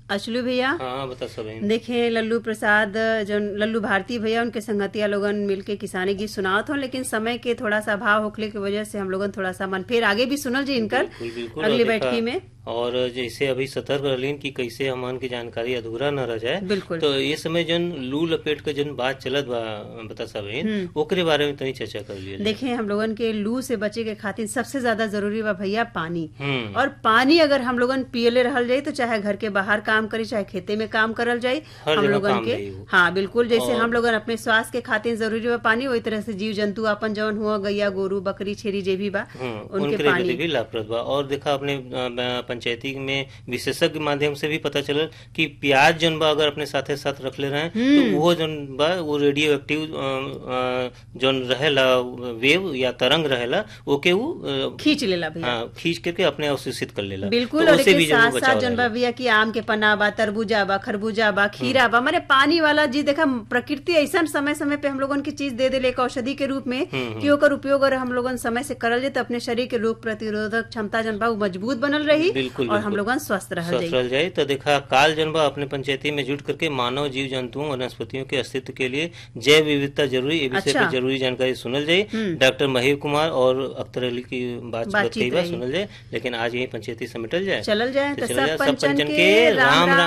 अचलू भैया। हाँ बता सब। देखे लल्लू प्रसाद जो लल्लू भारती भैया उनके संगतिया लोगन मिलके किसानी गीत सुनावत हो, लेकिन समय के थोड़ा सा अभाव होखले की वजह से हम लोगन थोड़ा सा मन फिर आगे भी सुनल जी इनकर बिल्कुल बिल्कुल। अगली बैठकी में। और जैसे अभी सतर्क रहलीन कि कैसे हमन की जानकारी अधूरा न रह जाए, बिल्कुल। तो ये समय जन लू लपेट के जन बात चलत बा बता सब ओकरे बारे में तनी चर्चा कर लिए। देखें हम लोगन के लू से बचे के खातिर सबसे ज्यादा जरूरी बा भैया पानी। और पानी अगर हम लोगन पियले रहल जाए तो चाहे घर के बाहर काम करे चाहे खेते में काम करल जाए हम लोगन के। हाँ बिल्कुल, जैसे हम लोगन अपने स्वास्थ्य के खातिर जरूरी बा पानी, वही तरह से जीव जंतु अपन जौन हुआ गैया गोरू बकरी छेरी जे भी बा उनके पानी भी लाभप्रद बा। और देखा अपने पंचायती में विशेषज्ञ माध्यम से भी पता चलल कि प्याज जन बा अगर अपने साथे साथ रख ले रहे तो वो जन बा वो रेडियो एक्टिव जन रहेला वेव या तरंग रहेला ओके वो खींच लेला भैया। खींच करके अपने अवशोषित कर लेला। बिल्कुल। तो और उससे भी साथ साथ जन बा भैया कि आम के पन्ना बा, तरबूजा बा, खरबूजा बा, खीरा बा, माने पानी वाला जी देखा प्रकृति ऐसा समय समय पे हम लोगन की चीज दे दे एक औषधि के रूप में कि ओकर उपयोग अगर हम लोगन समय से करल जाए तो अपने शरीर के रोग प्रतिरोधक क्षमता जन बा मजबूत बनल रही और हम लोगन स्वस्थ रह जाए। तो देखा काल जनबा अपने पंचायती में जुट करके मानव जीव जंतुओं वनस्पतियों के अस्तित्व के लिए जैव विविधता जरूरी ये विषय पे जरूरी जानकारी सुनल जाए। डॉक्टर महीर कुमार और अख्तर अली की बातचीत सुनल जाए। लेकिन आज यही पंचायती समेटल जाए चलल जाए। सब पंचन के राम राम।